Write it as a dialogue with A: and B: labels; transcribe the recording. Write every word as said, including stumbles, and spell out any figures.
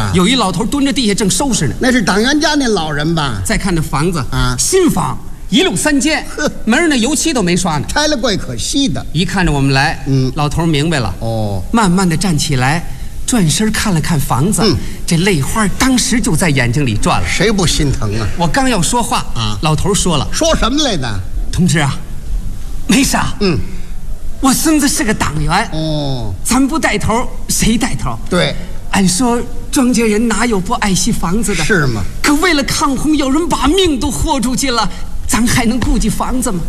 A: 啊？
B: 有一老头蹲着地下正收拾呢。
A: 那是党员家那老人吧？
B: 再看这房子
A: 啊，
B: 新房，一路三间，门上那油漆都没刷呢。
A: 拆了怪可惜的。
B: 一看着我们来，
A: 嗯，
B: 老头明白了。
A: 哦，
B: 慢慢的站起来，转身看了看房子，
A: 嗯，
B: 这泪花当时就在眼睛里转了。
A: 谁不心疼啊？
B: 我刚要说话
A: 啊，
B: 老头说了：“
A: 说什么来的？
B: 同志啊，没啥。
A: 嗯，
B: 我孙子是个党员。
A: 哦，
B: 咱不带头，谁带头？
A: 对，
B: 按说庄稼人哪有不爱惜房子的？
A: 是吗？
B: 可为了抗洪，有人把命都豁出去了，咱还能顾及房子吗？